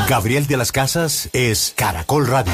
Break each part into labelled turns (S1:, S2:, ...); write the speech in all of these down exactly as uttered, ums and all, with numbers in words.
S1: Gabriel de las Casas es Caracol Radio.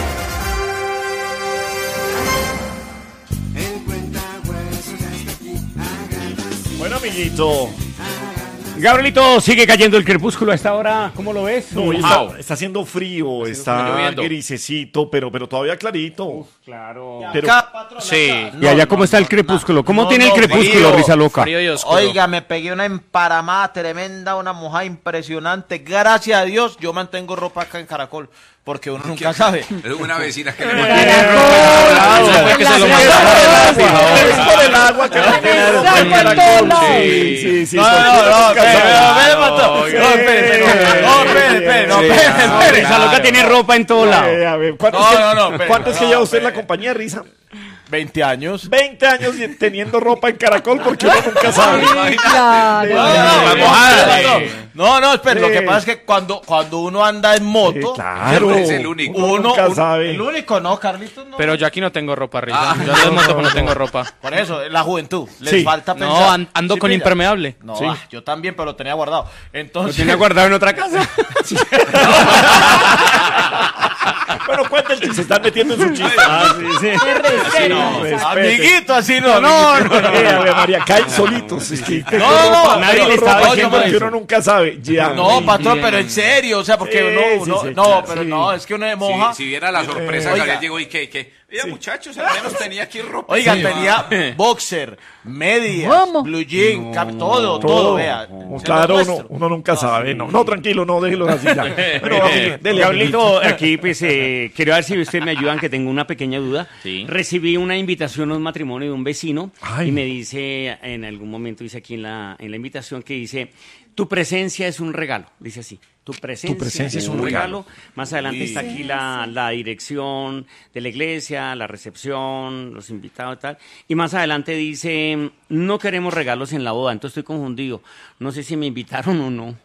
S2: Bueno, amiguito. Gabrielito, sigue cayendo el crepúsculo a esta hora. ¿Cómo lo ves?
S3: No, está, está haciendo frío, está, está grisecito, pero, pero todavía clarito. Uf,
S2: claro.
S3: Pero,
S2: sí. ¿Y allá cómo está el crepúsculo? ¿Cómo no, tiene no, el crepúsculo, frío, Risa Loca?
S4: Oiga, me pegué una emparamada tremenda, una mojada impresionante. Gracias a Dios, yo mantengo ropa acá en Caracol. Porque uno nunca ¿Qué? sabe.
S5: Es una vecina que le
S4: pone
S3: por el agua que no
S4: Sí, sí, sí. No, no, no, no, espere, espere, no, espere,
S2: Risa Loca tiene ropa en todo lado.
S3: ¿Cuánto es que lleva usted en la compañía, Risa?
S4: veinte años.
S3: veinte años teniendo ropa en Caracol porque uno nunca sabe.
S4: No, no, espera, lo que pasa es que cuando, cuando uno anda en moto,
S3: sí, claro,
S5: es el único.
S4: Uno,
S3: nunca
S4: uno,
S3: sabe.
S4: El único, no, Carlitos, no.
S6: Pero yo aquí no tengo ropa, Risa.
S5: Ah,
S6: yo ando en moto, pero no tengo ropa.
S4: Por eso, la juventud, les
S3: sí.
S4: falta pensar.
S6: No, an ando sí, con mira. impermeable.
S4: No,
S3: sí.
S4: ah, yo también, pero lo tenía guardado. Entonces...
S2: Lo tenía guardado en otra casa.
S3: Bueno, cuéntense, se están metiendo en su chiste.
S2: Ah, sí, sí.
S4: Así no, amiguito, así no. No, no, no.
S3: Eh, a ver, María, caen solitos. Es que,
S4: no, no, no,
S3: nadie le estaba diciendo que uno nunca sabe. Ya.
S4: No, patrón, pero en serio, o sea, porque
S3: sí,
S4: uno,
S3: sí,
S4: no,
S3: sí,
S4: no,
S3: claro,
S4: pero
S3: sí.
S4: no, es que uno de moja.
S5: Si, si viera la sorpresa,
S4: eh,
S5: Gabriel llegó y que, que, oiga, sí. muchachos, al menos tenía aquí ropa.
S4: Oiga,
S5: sí,
S4: tenía boxer, medias, blue jean, no, todo, todo, todo, vea.
S3: No, claro, uno, uno nunca no, sabe. Sí. No, no, tranquilo, no, déjelo así ya. Pero,
S2: dele, Gabrielito, aquí pues eh, quiero ver si ustedes me ayudan, que tengo una pequeña duda.
S6: Sí.
S2: Recibí una invitación a un matrimonio de un vecino. Ay. Y me dice, en algún momento dice aquí en la, en la invitación que dice, tu presencia es un regalo, dice así. Tu presencia,
S3: tu presencia
S2: es un regalo. regalo. Más adelante sí. está aquí la, la dirección de la iglesia, la recepción, los invitados y tal. Y más adelante dice, no queremos regalos en la boda. Entonces estoy confundido. No sé si me invitaron o no.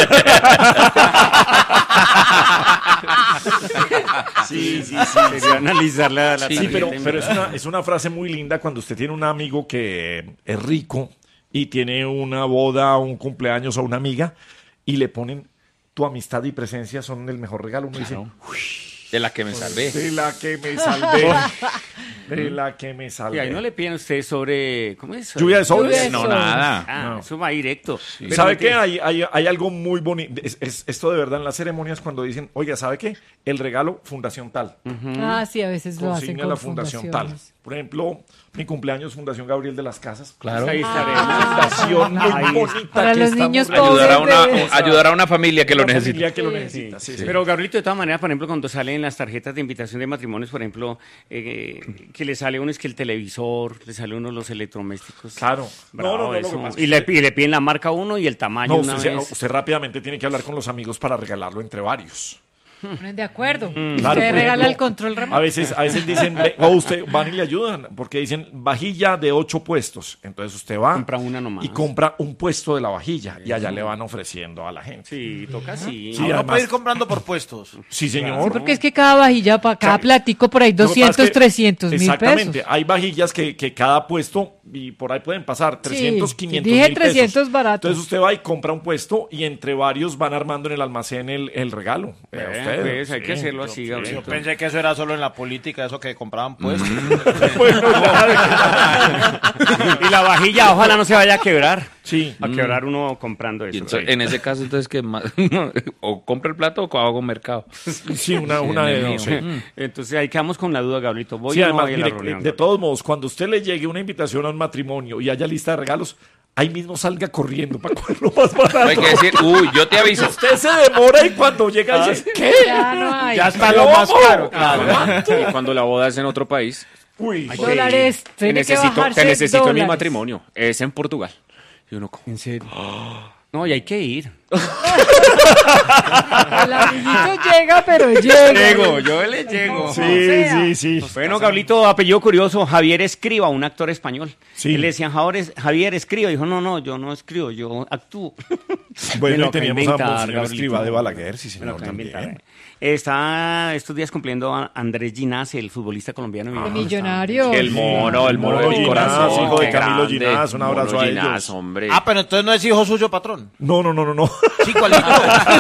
S2: sí, sí, sí. Quería analizar la, la
S3: Sí, pero, pero es, una, es una frase muy linda cuando usted tiene un amigo que es rico y tiene una boda, un cumpleaños o una amiga y le ponen tu amistad y presencia son el mejor regalo. Uno
S6: claro.
S3: dice,
S6: de la que me salvé.
S3: De la que me salvé. De la que me salvé.
S2: Y ahí no le piden a usted sobre, ¿cómo es?
S3: Lluvia de sobres.
S6: No, nada.
S2: Ah,
S3: no.
S2: Eso va directo.
S3: Sí. ¿Sabe qué? Hay, hay, hay algo muy bonito. Es, es, esto de verdad en las ceremonias cuando dicen, oiga, ¿sabe qué? El regalo, fundación tal.
S7: Uh-huh. Ah, sí, a veces lo hacen con
S3: la fundación tal. Por ejemplo, mi cumpleaños, Fundación Gabriel de las Casas.
S6: Claro.
S2: Ahí estaré.
S7: Ah,
S3: fundación muy bonita.
S7: Para
S3: que
S7: los niños
S6: ayudar a, una, ayudar a una familia que
S3: una
S6: lo necesita.
S3: Familia que lo necesita. Sí, sí, sí.
S2: Pero, Gabrielito, de todas maneras, por ejemplo, cuando salen las tarjetas de invitación de matrimonios, por ejemplo, eh, que le sale uno es que el televisor, le sale uno los electrodomésticos.
S3: Claro.
S2: Bravo, no, no, no. Lo que pasa y, le, y le piden la marca a uno y el tamaño
S3: no,
S2: una
S3: usted,
S2: vez.
S3: Usted rápidamente tiene que hablar con los amigos para regalarlo entre varios.
S7: De acuerdo. Mm,
S3: claro,
S7: usted regala
S3: ejemplo,
S7: el control remoto.
S3: A veces, a veces dicen, o usted van y le ayudan, porque dicen vajilla de ocho puestos. Entonces usted va
S2: compra una nomás.
S3: y compra un puesto de la vajilla y allá le van ofreciendo a la gente.
S2: Sí, toca así.
S4: Sí, uno puede ir comprando por puestos.
S3: Sí, señor.
S7: Sí, porque es que cada vajilla, para cada platico, por ahí doscientos, que, trescientos mil pesos.
S3: Exactamente. Hay vajillas que, que cada puesto, y por ahí pueden pasar trescientos,
S7: sí,
S3: quinientos
S7: dije
S3: mil
S7: trescientos
S3: pesos.
S7: barato.
S3: Entonces usted va y compra un puesto y entre varios van armando en el almacén el, el regalo.
S2: Eh, usted, pues, hay sí. que hacerlo así,
S4: yo,
S2: Gabriel.
S4: Yo pensé que eso era solo en la política, eso que compraban puestos.
S2: Y la vajilla, ojalá no se vaya a quebrar.
S3: Sí.
S2: A quebrar uno comprando eso.
S6: Entonces, en ese caso, entonces, que o compra el plato o hago mercado.
S3: Sí, una, una de dos. Sí.
S2: Entonces, ahí quedamos con la duda, Gabrielito. ¿Voy
S3: sí,
S2: o
S3: además,
S2: no voy a
S3: mire,
S2: la reunión?
S3: De todos modos, cuando usted le llegue una invitación a un matrimonio y haya lista de regalos, ahí mismo salga corriendo para cogerlo más barato.
S6: Hay que decir, uy, yo te aviso.
S3: Usted se demora y cuando llega ah, dice, ¿qué?
S7: Ya no hay.
S4: Ya está lo más caro.
S6: Claro. Y cuando la boda es en otro país.
S3: Uy,
S7: hay dólares.
S6: Te necesito, te necesito en mi matrimonio. Es en Portugal. Y uno,
S2: ¿en serio? Oh. No, y hay que ir.
S7: El amiguito llega, pero llega.
S2: Llego, yo le llego.
S3: Sí, sí, sí.
S2: Bueno, Gabrielito, apellido curioso, Javier Escriba, un actor español.
S3: Sí.
S2: Y le decían, Javier, Javier Escriba. Dijo, no, no, yo no escribo, yo actúo.
S3: Bueno, y teníamos inventar, a Monseñor Escriba de Balaguer, sí, señor,
S2: también. Está estos días cumpliendo a Andrés Ginás, el futbolista colombiano.
S7: El millonario.
S6: El mono, el mono
S3: de
S6: mi corazón.
S3: Hijo de Camilo Ginás, un abrazo a ellos.
S6: Hombre.
S4: Ah, pero entonces no es hijo suyo, patrón.
S3: No, no, no, no, no.
S4: Sí, ¿cuál hijo?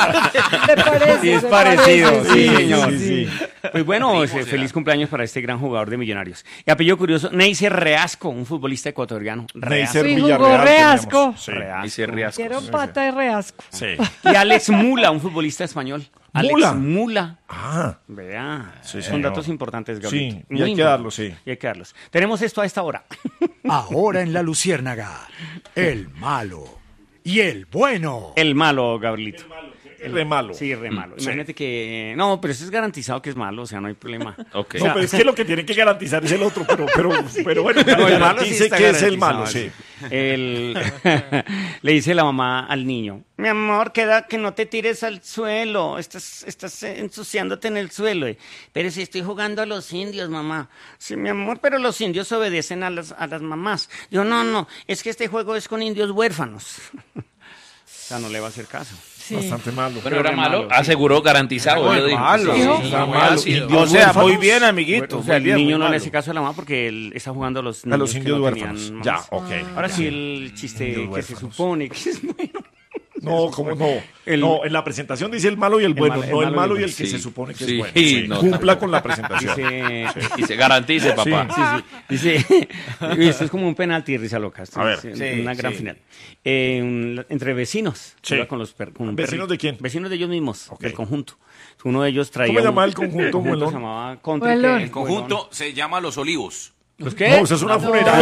S7: ¿Te parece?
S2: Sí, es
S7: ¿Te
S2: parecido,
S7: parece?
S2: sí, señor.
S3: Sí, sí.
S2: Pues bueno,
S5: Primo
S2: eh,
S5: será.
S2: feliz cumpleaños para este gran jugador de Millonarios. Y apellido curioso, Neisser Reasco, un futbolista ecuatoriano.
S3: Neisser
S7: Sí,
S3: Villarreal
S7: jugó Reasco.
S3: teníamos. Sí.
S2: Reasco.
S6: Y se riasco.
S7: Quiero pata de reasco.
S3: Sí.
S2: Y Alex Mula, un futbolista español. Alex
S3: ¿Mula?
S2: Mula.
S3: Ah,
S2: Vea,
S3: Sí,
S2: son
S3: señor.
S2: datos importantes, Gabriel.
S3: Sí, y hay que darlos, sí.
S2: Y hay que darlos. Tenemos esto a esta hora.
S1: Ahora en la Luciérnaga, el malo y el bueno.
S2: El malo, Gabrielito.
S3: re malo.
S2: Sí, re malo.
S3: Sí.
S2: Imagínate que... No, pero eso es garantizado que es malo, o sea, no hay problema.
S6: Ok.
S3: No, pero es que lo que tienen que garantizar es el otro, pero, pero, pero bueno,
S2: No, el malo sí
S3: garantice
S2: está
S3: que es el
S2: garantizado,
S3: malo, sí.
S2: El- Le dice la mamá al niño, mi amor, queda que no te tires al suelo, estás, estás ensuciándote en el suelo. Pero si estoy jugando a los indios, mamá. Sí, mi amor, pero los indios obedecen a las, a las mamás. Yo, no, no, es que este juego es con indios huérfanos. O sea, no le va a hacer caso.
S7: Sí.
S3: Bastante malo.
S6: Pero era
S2: re
S6: malo,
S2: malo, sí.
S6: aseguró, garantizado.
S4: Muy
S6: yo digo.
S4: malo.
S6: Sí, sí,
S7: Dijo.
S6: sí,
S3: Está
S6: muy
S3: malo.
S6: ácido.
S3: Indios
S4: O sea,
S3: huérfanos.
S4: muy bien, amiguito.
S2: O sea,
S4: muy bien,
S2: el niño
S4: muy
S2: no le
S4: malo.
S2: hace caso a la mamá porque él está jugando a los niños.
S3: A los
S2: que
S3: indios
S2: no
S3: huérfanos.
S2: tenían
S3: Ya,
S2: mamás.
S3: ok.
S2: Ahora sí, el chiste
S3: Indios
S2: que se
S3: huérfanos.
S2: supone que es bueno.
S3: No, ¿cómo no?
S2: El-
S3: no, en la presentación dice el malo y el bueno,
S2: mal- el
S3: no el
S2: malo
S3: malo
S2: y
S3: y
S2: el
S3: el que
S6: sí.
S3: se supone que
S6: Sí,
S3: es bueno.
S6: sí,
S3: Sí,
S6: no,
S3: cumpla
S6: tampoco.
S3: con la presentación.
S2: Dice,
S6: Y se garantice, papá.
S2: Sí, sí. Dice, y esto es como un penalti, risa loca. Esto
S3: A ver.
S2: es
S4: Sí,
S2: una gran
S4: sí.
S2: final. Eh, un- entre vecinos.
S3: Sí.
S2: Iba con los per- con un
S3: ¿Vecinos
S2: perrito.
S3: de quién?
S2: Vecinos de ellos mismos,
S3: Ok.
S2: del conjunto. Uno de ellos traía.
S3: ¿Cómo se
S2: un-
S3: llamaba el conjunto,
S2: el conjunto
S3: Muelón?
S2: se llamaba Country.
S7: Muelón.
S2: ¿qué?
S5: El conjunto se llama Los Olivos.
S2: ¿Los qué?
S3: No, eso es una funeraria.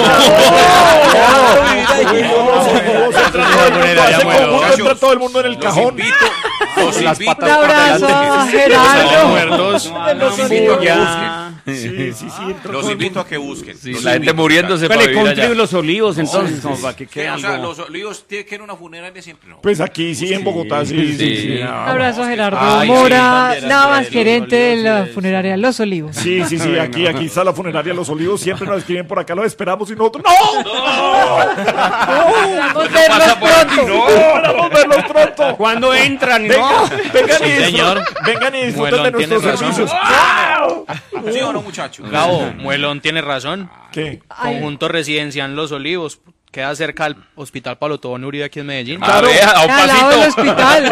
S5: Muchachos,
S3: Entra todo el mundo en el
S5: Los
S3: cajón.
S5: invito, los invito
S7: Un abrazo a Gerardo.
S6: Muertos.
S2: No,
S5: los
S2: no,
S5: invito a que
S2: ya.
S3: Sí, sí, sí. entra todo
S5: Los
S3: el
S5: invito
S3: mundo.
S5: a que busquen.
S6: Sí,
S5: Los
S6: la gente
S5: invito,
S6: muriéndose para
S2: Vale,
S6: vivir
S2: Country
S6: allá.
S2: de los olivos, entonces, como para que
S5: Sí,
S2: quede
S5: o sea,
S2: algo.
S5: los olivos tienen que ir a una funeraria siempre, ¿no?
S3: Pues aquí sí, en Bogotá, sí, sí,
S6: Sí.
S3: sí.
S7: Un
S3: ah,
S7: abrazo a Gerardo
S6: Ay, sí,
S7: Mora,
S4: también,
S7: Navas,
S4: Andrés,
S7: gerente de
S4: Los
S7: la
S4: Olivos, sí,
S7: funeraria Los Olivos.
S3: Sí, sí, sí, aquí, aquí está la funeraria Los Olivos, siempre nos escriben por acá, los esperamos y nosotros, ¡no!
S7: Esperamos verlos pronto.
S3: ¡Esperamos verlos pronto!
S2: ¿Cuándo entran?
S3: Vengan,
S2: No.
S3: vengan, y
S6: Sí, señor.
S3: disfruten, vengan y disfruten
S6: Muelón
S3: de nuestros
S6: tiene razón.
S3: servicios.
S5: ¿Sí o no, muchachos?
S8: Gabo, Muelón tiene razón.
S3: ¿Qué?
S8: Conjunto Residencial Los Olivos. Queda cerca al Hospital Pablo Tobón Uribe aquí en Medellín.
S6: A ver, a un
S7: Al lado del
S6: pasito.
S7: hospital.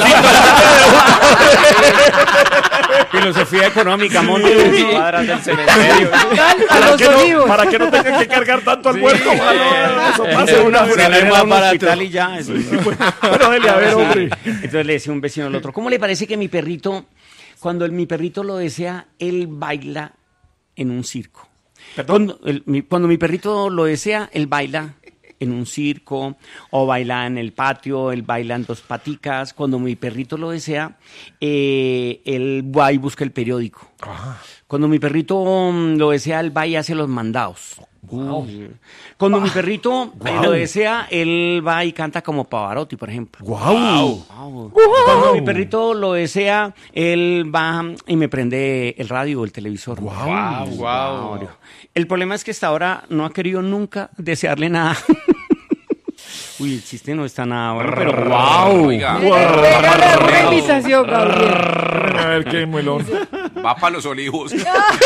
S2: Filosofía económica, monte dos cuadras del cementerio.
S7: A
S3: ¿Para
S7: Los
S3: que, no,
S7: Olivos.
S3: para que no tengan que cargar tanto al muerto. Ojalá eso pase una vez.
S2: Funeraria
S6: más
S2: era un
S6: barato.
S2: hospital y ya. eso.
S3: Bueno, dele, a ver, hombre.
S2: Entonces le decía un vecino al otro, ¿cómo le parece que mi perrito, cuando el- mi perrito lo desea, él baila en un circo?
S3: Perdón.
S2: Cuando, el- mi, cuando mi perrito lo desea, él baila en un circo, o baila en el patio, él baila en dos paticas. Cuando mi perrito lo desea, eh, él va y busca el periódico. Cuando mi perrito mm, lo desea, él va y hace los mandados. Uh. Cuando mi perrito eh, lo desea, él va y canta como Pavarotti, por ejemplo.
S3: ¡Guau!
S2: Wow. Cuando mi perrito lo desea, él va y me prende el radio o el televisor.
S3: ¡Guau!
S8: Wow.
S2: El problema es que hasta ahora no ha querido nunca desearle nada. Uy, el chiste no está nada bueno, pero wow.
S5: Oiga,
S7: Regálale una invitación, Gabriel.
S3: A ver qué muelón.
S5: va para Los Olivos.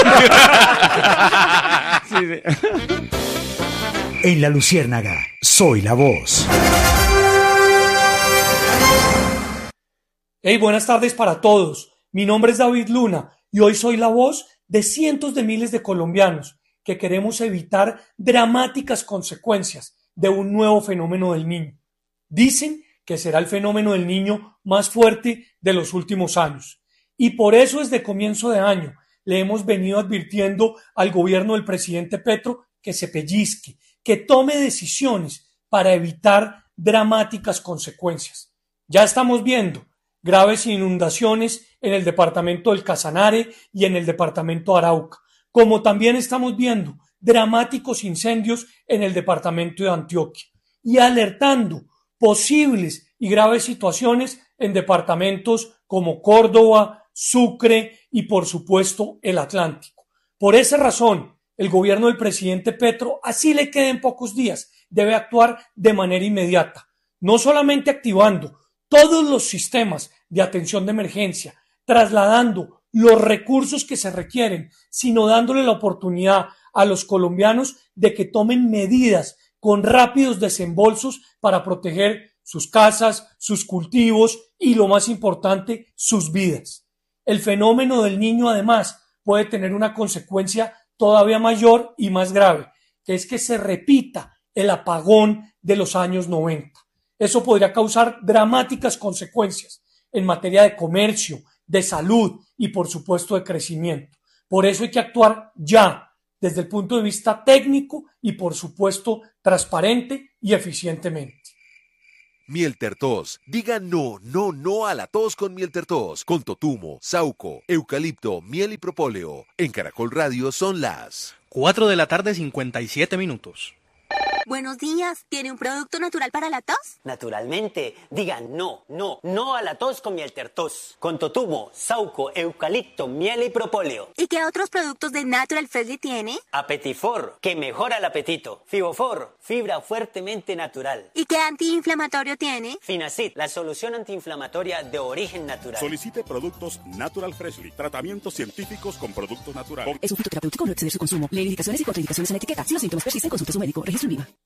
S1: En la Luciérnaga, soy la voz.
S9: Hey, buenas tardes para todos. Mi nombre es David Luna y hoy soy la voz de cientos de miles de colombianos que queremos evitar dramáticas consecuencias de un nuevo fenómeno del niño. Dicen que será el fenómeno del niño más fuerte de los últimos años. Y por eso desde comienzo de año le hemos venido advirtiendo al gobierno del presidente Petro que se pellizque, que tome decisiones para evitar dramáticas consecuencias. Ya estamos viendo graves inundaciones en el departamento del Casanare y en el departamento de Arauca, como también estamos viendo dramáticos incendios en el departamento de Antioquia y alertando posibles y graves situaciones en departamentos como Córdoba, Sucre y por supuesto el Atlántico. Por esa razón, el gobierno del presidente Petro, así le queden pocos días, debe actuar de manera inmediata, no solamente activando todos los sistemas de atención de emergencia, trasladando los recursos que se requieren, sino dándole la oportunidad a los colombianos de que tomen medidas con rápidos desembolsos para proteger sus casas, sus cultivos y, lo más importante, sus vidas. El fenómeno del Niño, además, puede tener una consecuencia todavía mayor y más grave, que es que se repita el apagón de los años noventa. Eso podría causar dramáticas consecuencias en materia de comercio, de salud y, por supuesto, de crecimiento. Por eso hay que actuar ya, desde el punto de vista técnico y, por supuesto, transparente y eficientemente.
S10: Miel Tertos. Diga no, no, no a la tos con Miel Tertos. Con totumo, sauco, eucalipto, miel y propóleo. En Caracol Radio son las
S8: cuatro de la tarde, cincuenta y siete minutos.
S11: Buenos días, ¿tiene un producto natural para la tos?
S12: Naturalmente, diga no, no, no a la tos con Miel Tertos. Con totumo, sauco, eucalipto, miel y propóleo.
S11: ¿Y qué otros productos de Natural Freshly tiene?
S12: Apetifor, que mejora el apetito. Fibofor, fibra fuertemente natural.
S11: ¿Y qué antiinflamatorio tiene?
S12: Finacid, la solución antiinflamatoria de origen natural.
S13: Solicite productos Natural Freshly. Tratamientos científicos con productos naturales.
S14: Es un fitoterapéutico, no exceder su consumo. Lee indicaciones y contraindicaciones en la etiqueta. Si los síntomas persisten, consulte a su médico. Registro en Viva.